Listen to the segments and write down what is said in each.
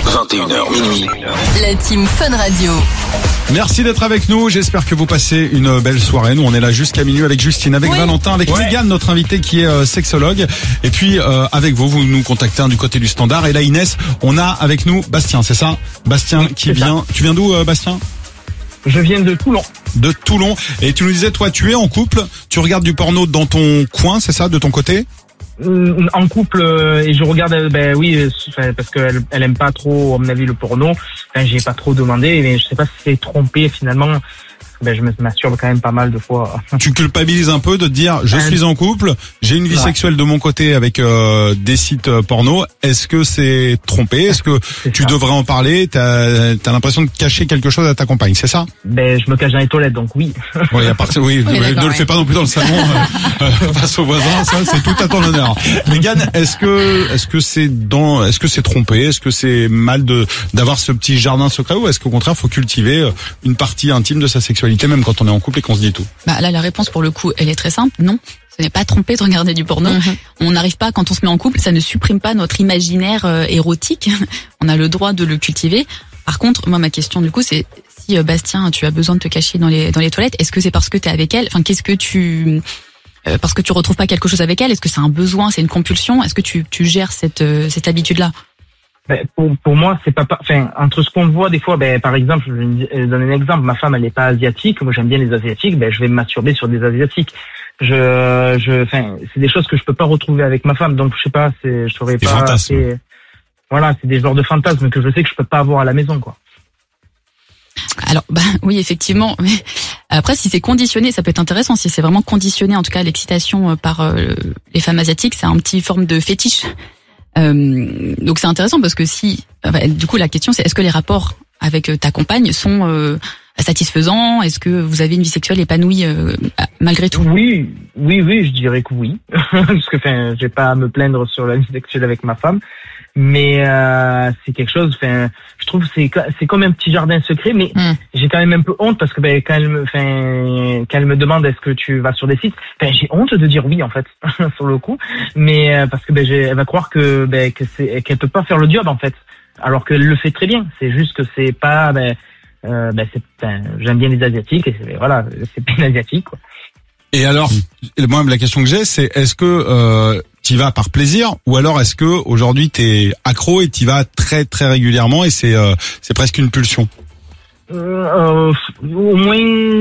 21h minuit. La team Fun Radio. Merci d'être avec nous, j'espère que vous passez une belle soirée. Nous on est là jusqu'à minuit avec Justine, avec Valentin, avec Mégane, notre invité qui est sexologue. Et puis avec vous nous contactez du côté du standard. Et là Inès, on a avec nous Bastien, c'est ça? Bastien qui vient, tu viens d'où Bastien? Je viens de Toulon. De Toulon. Et tu nous disais, toi tu es en couple, tu regardes du porno dans ton coin, c'est ça, de ton côté? En couple, et je regarde, parce qu'elle aime pas trop, à mon avis, le porno. Enfin, j'ai pas trop demandé, mais je sais pas si c'est trompé finalement. Je me masturbe quand même pas mal de fois. Tu culpabilises un peu de te dire, je suis en couple, j'ai une vie sexuelle de mon côté avec des sites porno. Est-ce que c'est trompé? Est-ce que tu devrais en parler? T'as l'impression de cacher quelque chose à ta compagne, c'est ça? Je me cache dans les toilettes, donc oui. Oui, à part, ne le fais pas non plus dans le salon face aux voisins, ça c'est tout à ton honneur. Mégane, est-ce que c'est trompé? Est-ce que c'est mal d'avoir ce petit jardin secret, ou est-ce qu'au contraire faut cultiver une partie intime de sa sexualité même quand on est en couple et qu'on se dit tout? Là, la réponse pour le coup, elle est très simple. Non, ce n'est pas trompé de regarder du porno. On n'arrive pas, quand on se met en couple, ça ne supprime pas notre imaginaire érotique. On a le droit de le cultiver. Par contre, moi, ma question du coup, c'est si Bastien, tu as besoin de te cacher dans les toilettes, est-ce que c'est parce que tu es avec elle? Enfin, parce que tu retrouves pas quelque chose avec elle? Est-ce que c'est un besoin, c'est une compulsion? Est-ce que tu gères cette habitude-là? Pour moi, c'est pas, entre ce qu'on voit des fois, par exemple, je vais donner un exemple, ma femme, elle est pas asiatique, moi j'aime bien les asiatiques, je vais me masturber sur des asiatiques. C'est des choses que je peux pas retrouver avec ma femme, donc je sais pas, je saurais pas. Voilà, c'est des genres de fantasmes que je sais que je peux pas avoir à la maison, quoi. Alors, oui, effectivement. Mais après, si c'est conditionné, ça peut être intéressant. Si c'est vraiment conditionné, en tout cas, l'excitation par les femmes asiatiques, c'est un petit forme de fétiche. Donc c'est intéressant parce que du coup la question c'est, est-ce que les rapports avec ta compagne sont satisfaisants? Est-ce que vous avez une vie sexuelle épanouie malgré tout? Oui, je dirais que oui. Parce que j'ai pas à me plaindre sur la vie sexuelle avec ma femme, mais c'est quelque chose, je trouve que c'est comme un petit jardin secret, mais j'ai quand même un peu honte parce que quand elle me demande est-ce que tu vas sur des sites, j'ai honte de dire oui en fait sur le coup, mais parce que elle va croire qu'elle peut pas faire le job en fait, alors qu'elle le fait très bien. C'est juste que c'est pas j'aime bien les asiatiques et c'est pas une asiatique, quoi. Et alors, moi la question que j'ai, c'est est-ce que t'y vas par plaisir, ou alors est-ce que aujourd'hui t'es accro et t'y vas très très régulièrement et c'est presque une pulsion? Au moins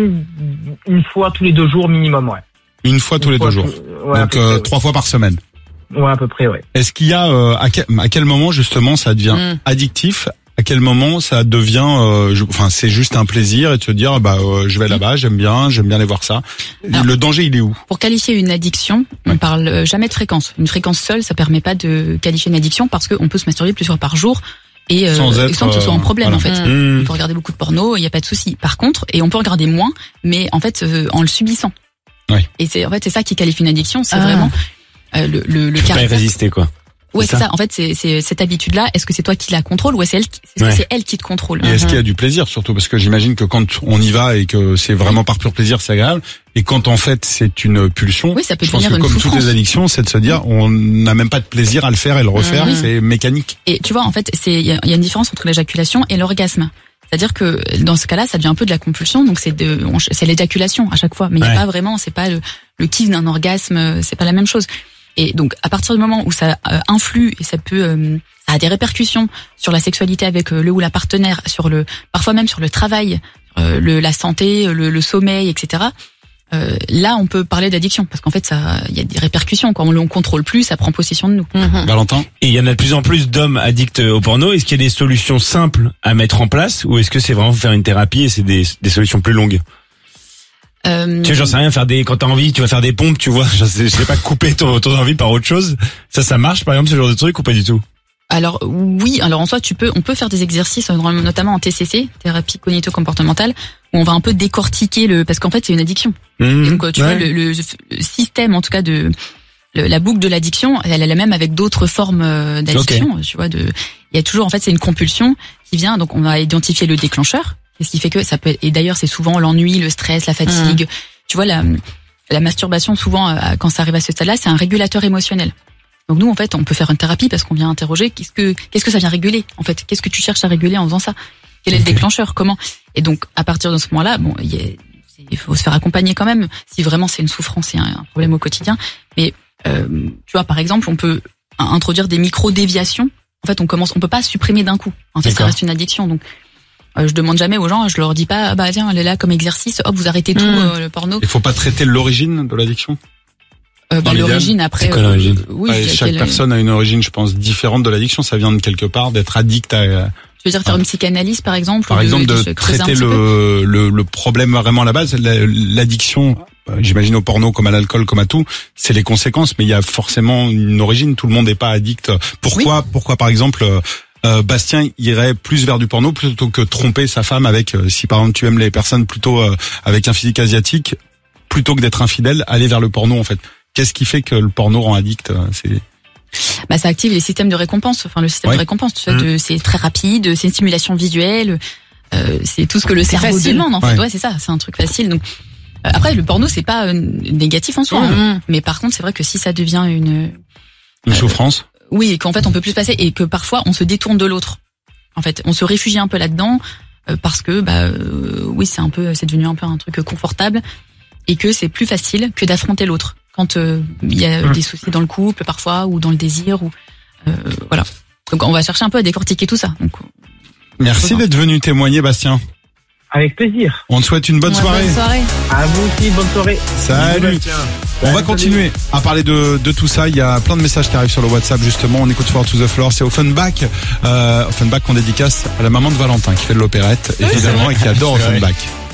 une fois tous les 2 jours minimum, ouais. Une fois tous les 2 jours. Donc 3 fois par semaine. Ouais, à peu près, ouais. Est-ce qu'il y a à quel moment justement ça devient addictif? À quel moment ça devient, c'est juste un plaisir et de se dire, je vais là-bas, j'aime bien aller voir ça. Alors, le danger, il est où? Pour qualifier une addiction, on parle jamais de fréquence. Une fréquence seule, ça permet pas de qualifier une addiction parce qu'on peut se masturber plusieurs par jour et sans que ce soit un problème, en fait. On peut regarder beaucoup de porno, il y a pas de souci. Par contre, et on peut regarder moins, mais en fait, en le subissant. Oui. Et c'est ça qui qualifie une addiction, c'est vraiment le tu peux pas y résister, quoi. Ouais, c'est ça. En fait, c'est cette habitude-là. Est-ce que c'est toi qui la contrôle ou est-ce que c'est elle qui te contrôle? Et est-ce qu'il y a du plaisir surtout? Parce que j'imagine que quand on y va et que c'est vraiment par pur plaisir, c'est agréable. Et quand en fait c'est une pulsion, oui, ça peut je pense que devenir une comme souffrance. toutes les addictions, c'est de se dire on n'a même pas de plaisir à le faire et le refaire, c'est mécanique. Et tu vois, en fait, il y a une différence entre l'éjaculation et l'orgasme. C'est-à-dire que dans ce cas-là, ça devient un peu de la compulsion, donc c'est l'éjaculation à chaque fois. Mais il n'y a pas vraiment, c'est pas le kiff d'un orgasme, c'est pas la même chose. Et donc, à partir du moment où ça influe et ça a des répercussions sur la sexualité avec le ou la partenaire, parfois même sur le travail, la santé, le sommeil, etc. Là, on peut parler d'addiction parce qu'en fait, il y a des répercussions. Quand on contrôle plus, ça prend possession de nous. Valentin. Et il y en a de plus en plus d'hommes addicts au porno. Est-ce qu'il y a des solutions simples à mettre en place, ou est-ce que c'est vraiment faire une thérapie et c'est des solutions plus longues? Tu sais, j'en sais rien, quand t'as envie, tu vas faire des pompes, tu vois, je sais pas, couper ton envie par autre chose. Ça marche, par exemple, ce genre de truc, ou pas du tout? Alors, oui, en soi, on peut faire des exercices, notamment en TCC, thérapie cognito-comportementale, où on va un peu décortiquer parce qu'en fait, c'est une addiction. Et donc, tu vois, le système, en tout cas, la boucle de l'addiction, elle est la même avec d'autres formes d'addiction, tu vois, il y a toujours, en fait, c'est une compulsion qui vient, donc on va identifier le déclencheur. Ce qui fait que ça peut et d'ailleurs c'est souvent l'ennui, le stress, la fatigue. Tu vois, la masturbation souvent quand ça arrive à ce stade-là, c'est un régulateur émotionnel. Donc nous, en fait, on peut faire une thérapie parce qu'on vient interroger qu'est-ce que ça vient réguler, en fait. Qu'est-ce que tu cherches à réguler en faisant ça? Quel est le déclencheur? Comment? Et donc, à partir de ce moment-là, bon, il faut se faire accompagner quand même, si vraiment c'est une souffrance et un problème au quotidien. Mais, tu vois, par exemple, on peut introduire des micro-déviations. En fait, on peut pas supprimer d'un coup. En fait, ça reste une addiction. Donc, je demande jamais aux gens, je leur dis pas, bah tiens, elle est là comme exercice, hop, vous arrêtez tout le porno. Il faut pas traiter l'origine de l'addiction. L'origine après. C'est quoi l'origine? Oui, chaque personne a une origine, je pense, différente de l'addiction. Ça vient de quelque part, d'être addict à. Tu veux dire faire une psychanalyse, par exemple? Par exemple, de traiter le problème vraiment à la base. L'addiction, j'imagine au porno comme à l'alcool, comme à tout, c'est les conséquences, mais il y a forcément une origine. Tout le monde n'est pas addict. Pourquoi, par exemple, Bastien irait plus vers du porno plutôt que tromper sa femme avec, si par exemple tu aimes les personnes plutôt avec un physique asiatique, plutôt que d'être infidèle, aller vers le porno en fait. Qu'est-ce qui fait que le porno rend addict? Ça active les systèmes de récompense. Enfin, le système de récompense, tu sais, c'est très rapide, c'est une stimulation visuelle, c'est tout ce que le cerveau demande en fait. Ouais, c'est ça, c'est un truc facile. Donc après, le porno c'est pas négatif en soi, mais par contre, c'est vrai que si ça devient une souffrance. Oui, et qu'en fait on peut plus se passer et que parfois on se détourne de l'autre. En fait, on se réfugie un peu là-dedans parce que oui, c'est devenu un peu un truc confortable et que c'est plus facile que d'affronter l'autre quand il y a des soucis dans le couple parfois ou dans le désir ou voilà. Donc on va chercher un peu à décortiquer tout ça. Donc merci d'être venu témoigner, Bastien. Avec plaisir. On te souhaite une bonne soirée. Bonne soirée. À vous aussi, bonne soirée. Salut. On va continuer à parler de tout ça. Il y a plein de messages qui arrivent sur le WhatsApp justement. On écoute Four to the Floor. C'est Offenbach. Offenbach qu'on dédicace à la maman de Valentin qui fait de l'opérette évidemment et qui adore Offenbach.